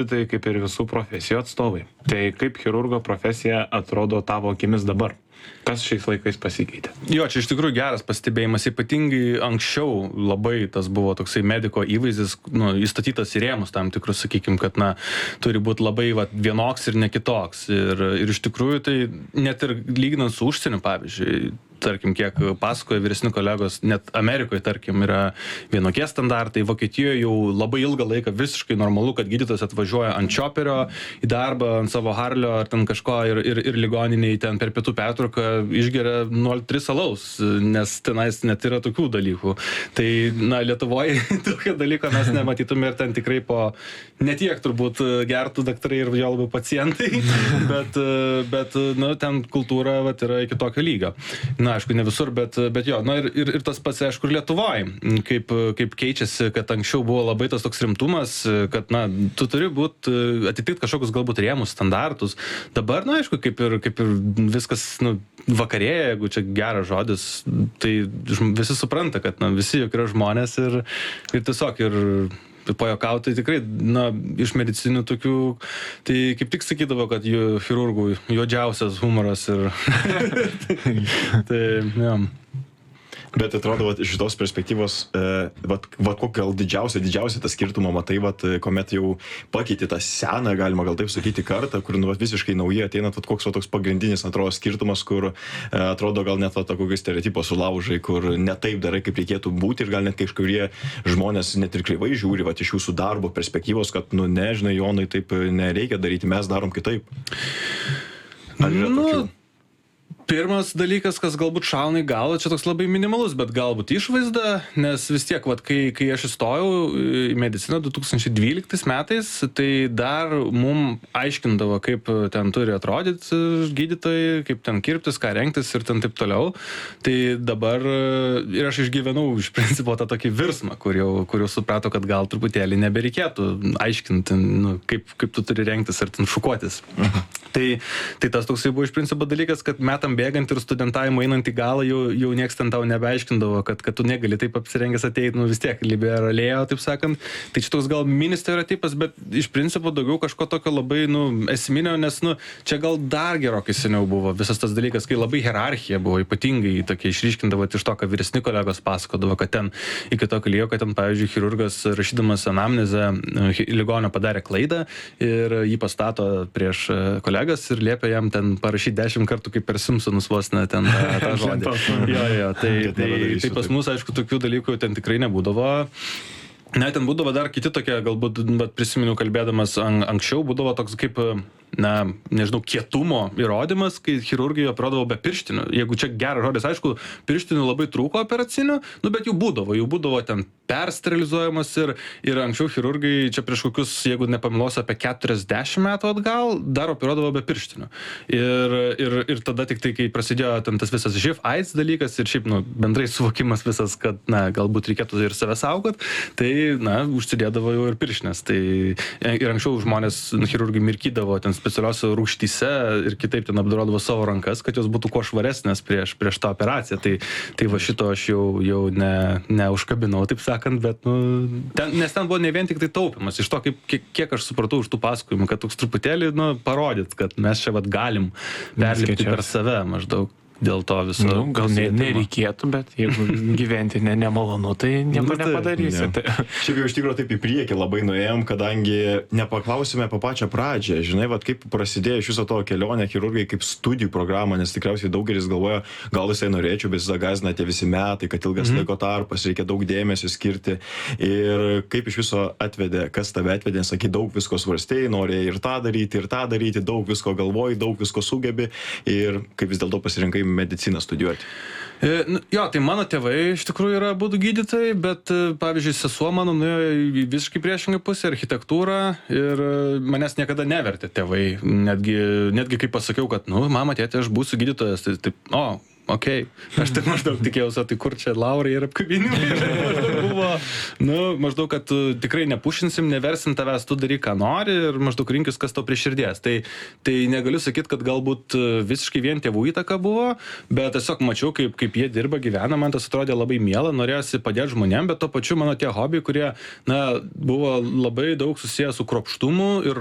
Tai kaip ir visų profesijų atstovai. Tai kaip chirurgo profesija atrodo tavo akimis dabar? Kas šiais laikais pasikeitė? Jo, čia iš tikrųjų geras pastebėjimas, ypatingai anksčiau labai tas buvo toksai mediko įvaizdis, įstatytas į rėmus tam tikrus, sakykim, kad, turi būti labai vienoks ir ne kitoks. Ir iš tikrųjų tai net ir lyginant su užsieniu, pavyzdžiui, tarkim, kiek pasakoja vyresni kolegos, net Amerikoje, tarkim, yra vienokie standartai, Vokietijoje jau labai ilgą laiką visiškai normalu, kad gydytojas atvažiuoja ant čioperio į darbą, ant savo harlio ar ten kažko ir ligoniniai ten per pietų pertrauką išgeria 0,3 alaus, nes tenais net yra tokių dalykų. Tai, Lietuvoje tokio dalyko mes nematytume ir ten tikrai po netiek turbūt gertų daktarai ir jo labiau pacientai, bet ten kultūra yra iki tokio lygio. Aišku, ne visur, bet jo, ir tas pats, aišku, ir Lietuvoje, kaip keičiasi, kad anksčiau buvo labai tas toks rimtumas, kad, tu turi atitikti kažkokius galbūt rėmus, standartus. Dabar, aišku, kaip ir viskas, vakarėja, jeigu čia geras žodis, tai visi supranta, kad, visi juk yra žmonės ir tiesiog ir pajokauti tikrai, iš medicinių tokių, tai kaip tik sakydavo, kad chirurgų juodžiausias humoras ir tai, jo. Bet atrodo, iš šitos perspektyvos, kokio gal didžiausia tą skirtumą matai, kuomet jau pakeiti tą seną, galima gal taip sakyti, kartą, kur visiškai nauji ateina, koks toks pagrindinis, atrodo, skirtumas, kur atrodo gal net kokį stereotipą sulaužai, kur ne taip darai, kaip reikėtų būti ir gal net kažkurie žmonės net ir kreivai žiūri, iš jūsų darbo perspektyvos, kad, nežinai, Jonai, taip nereikia daryti, mes darom kitaip. Ar yra tokių? Pirmas dalykas, kas galbūt šauna į galvą, čia toks labai minimalus, bet galbūt išvaizda, nes vis tiek, kai aš įstojau į mediciną 2012 metais, tai dar mum aiškindavo, kaip ten turi atrodyti gydytojai, kaip ten kirptis, ką rengtis ir ten taip toliau. Tai dabar ir aš išgyvenau iš principo tą tokį virsmą, kur jau suprato, kad gal truputėlį nebereikėtų aiškinti, kaip tu turi rengtis ar ten šukuotis. Tai tas toksai buvo iš principo dalykas, kad metam bėgant ir studentavimą einant į galą, jau nieks ten tau nebeaiškindavo, kad tu negali taip apsirengęs ateiti, vis tiek liberalėjo, taip sakant. Tai čia toks gal mini stereotipas, bet iš principo daugiau kažko tokio labai, esminio, nes, čia gal dar gerokai seniau buvo visas tas dalykas, kai labai hierarchija buvo ypatingai tokia išryškindavo iš to, ką vyresni kolegos pasakodavo, kad ten iki tokio lygio, kad ten, pavyzdžiui, chirurgas rašydamas anamnezę ligonio padarė klaidą ir jį pastato prieš kolegas ir liepia jam ten parašyti 10 kartų kaip per Simpsonus vos ten tą žodį. Jo, tai pas mus, aišku, tokių dalykų ten tikrai nebūdavo. Ten būdavo dar kiti tokie, galbūt, bet prisimenu kalbėdamas anksčiau, būdavo toks kaip, nežinau, kietumo įrodymas, kai chirurgai operuodavo be pirštinių. Jeigu čia geras žodis, aišku, pirštinių labai trūko operacinių, bet jų būdavo ten persterilizuojamas ir anksčiau chirurgai čia prieš kokius, jeigu nepamiluosiu, apie 40 metų atgal, dar operuodavo be pirštinių. Ir tada tik tai, kai prasidėjo ten tas visas živ AIDS dalykas ir šiaip, bendrai suvokimas visas, kad, galbūt reikėtų ir save saugot, tai, užsidėdavo jau ir pirštinės. Tai ir anksčiau žmonės, chirurgai mirkydavo ten specialiose rūgštyse ir kitaip ten apdorodavo savo rankas, kad jos būtų kuo švaresnės prieš tą operaciją. Tai va šito aš jau neužkabinau, taip sakant, bet, nes ten buvo ne vien tik tai taupimas. Iš to, kiek aš supratau iš tų pasakojimų, kad toks truputėlį, parodyt, kad mes čia galim perlipti per save maždaug. Dėl to viso. Gal nereikėtų, bet jeigu gyventi nemalonu, tai nieko nepadarysi. Šiaip jau iš tikrųjų taip į priekį labai nuėjom, kadangi nepaklausime apie pačią pradžią. Žinai, kaip prasidėjo iš viso to kelionė chirurgai kaip studijų programą, nes tikriausiai daugelis galvoja, gal visai norėčiau, bet gąsdina tie visi metai, kad ilgas laiko tarpas, reikia daug dėmesio skirti. Ir kaip iš viso atvedė, kas tave atvedė, sakai, daug visko svarstėjai, norėjai ir tą daryti, daug visko galvojai, daug visko sugebi ir kaip vis dėlto pasirinkai mediciną studijuoti. Jo, tai mano tėvai iš tikrųjų yra abudu gydytojai, bet pavyzdžiui, sesuo mano nuėjo į visiškai priešingą pusę, architektūrą ir manęs niekada nevertė tėvai. Netgi kai pasakiau, kad, mama, tėtė, aš būsiu gydytojas, tai taip, okei. Aš taip maždaug tikėjausi, tai kur čia laurai ir apkabinimai buvo. Maždaug, kad tikrai nepušinsim, neversim tavęs, tu daryk, ką nori ir maždaug rinkis, kas tau prie širdies. Tai negaliu sakyti, kad galbūt visiškai vien tėvų įtaka buvo, bet tiesiog mačiau, kaip jie dirba, gyvena, man tas atrodė labai miela, norėjosi padėti žmonėm, bet to pačiu mano tie hobiai, kurie, buvo labai daug susijęs su kruopštumu ir